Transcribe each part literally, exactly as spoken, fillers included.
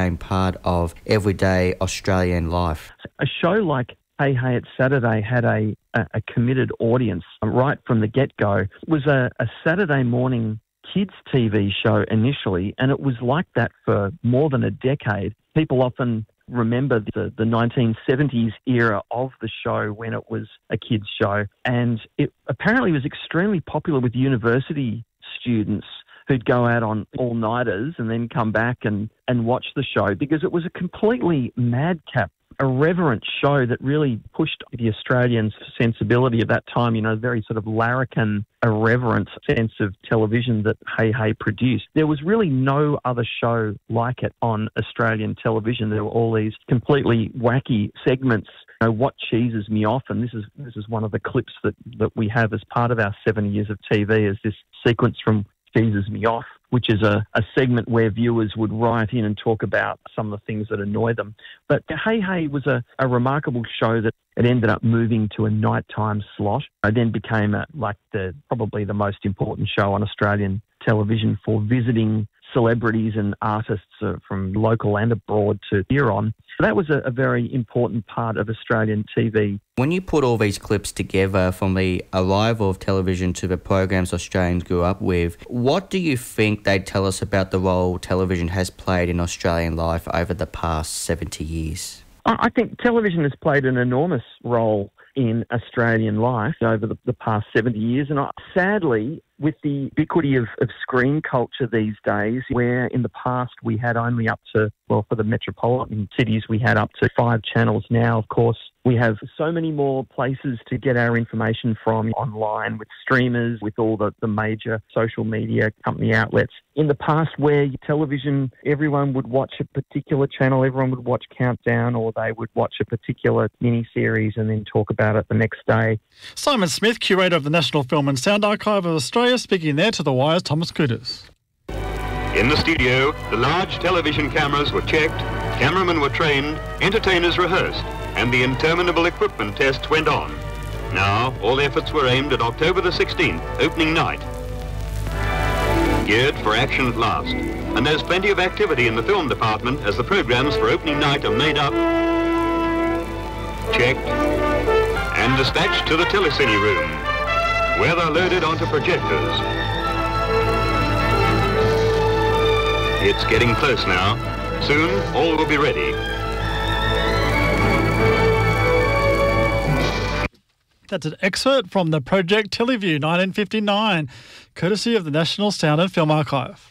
became part of everyday Australian life. A show like Hey Hey It's Saturday had a, a, a committed audience right from the get-go. It was a, a Saturday morning kids T V show initially, and it was like that for more than a decade. People often remember the, the nineteen seventies era of the show when it was a kids show, and it apparently was extremely popular with university students who'd go out on all-nighters and then come back and, and watch the show, because it was a completely madcap, irreverent show that really pushed the Australians' sensibility of that time, you know, very sort of larrikin, irreverent sense of television that Hey Hey produced. There was really no other show like it on Australian television. There were all these completely wacky segments. You know, What Cheeses Me Off, and this is this is one of the clips that, that we have as part of our seven years of T V, is this sequence from Cheeses Me Off, which is a, a segment where viewers would write in and talk about some of the things that annoy them. But Hey Hey was a, a remarkable show that it ended up moving to a nighttime slot. It then became a, like the probably the most important show on Australian television for visiting celebrities and artists uh, from local and abroad to hear on. So that was a, a very important part of Australian T V. When you put all these clips together from the arrival of television to the programs Australians grew up with, what do you think they tell us about the role television has played in Australian life over the past seventy years? I think television has played an enormous role in Australian life over the, the past seventy years. And I, sadly, with the ubiquity of, of screen culture these days, where in the past we had only up to, well, for the metropolitan cities, we had up to five channels. Now, of course, we have so many more places to get our information from online with streamers, with all the, the major social media company outlets. In the past, where television, everyone would watch a particular channel, everyone would watch Countdown, or they would watch a particular mini-series and then talk about it the next day. Simon Smith, curator of the National Film and Sound Archive of Australia, speaking there to The Wire's Thomas Couters. In the studio, the large television cameras were checked, cameramen were trained, entertainers rehearsed, and the interminable equipment tests went on. Now, all efforts were aimed at October the sixteenth, opening night. Geared for action at last. And there's plenty of activity in the film department as the programs for opening night are made up, checked, and dispatched to the telecine room, where they're loaded onto projectors. It's getting close now. Soon, all will be ready. That's an excerpt from the Project Teleview nineteen fifty-nine, courtesy of the National Sound and Film Archive.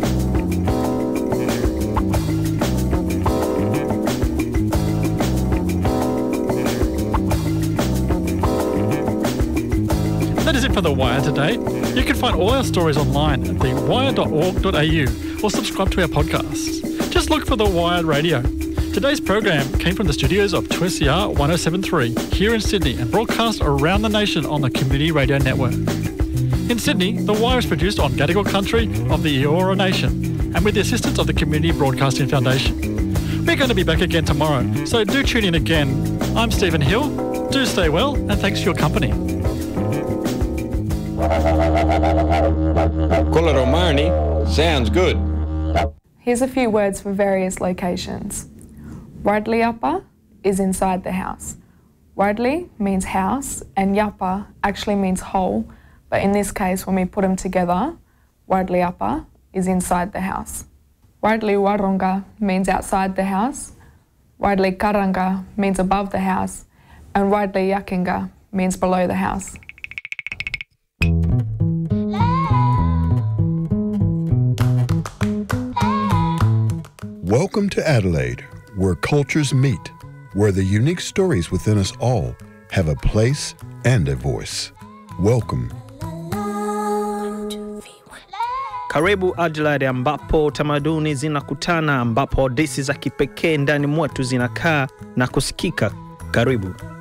That is it for The Wire today. You can find all our stories online at the wire dot org dot a u or subscribe to our podcasts. Just look for The Wire Radio. Today's program came from the studios of two S E R one oh seven point three here in Sydney and broadcast around the nation on the Community Radio Network. In Sydney, The Wire is produced on Gadigal country of the Eora Nation and with the assistance of the Community Broadcasting Foundation. We're going to be back again tomorrow, so do tune in again. I'm Stephen Hill. Do stay well and thanks for your company. Colaromani sounds good. Here's a few words for various locations. Wadley Upper is inside the house. Wadley means house and Yappa actually means whole, but in this case when we put them together, Wadley Upper is inside the house. Wadley Warunga means outside the house, Wadley Karanga means above the house, and Wadley Yakinga means below the house. Welcome to Adelaide, where cultures meet, where the unique stories within us all have a place and a voice. Welcome. Karibu Adelaide, ambapo tamaduni zinakutana, ambapo hadithi za kipekee ndani mwetu zinakaa na kusikika. Karibu.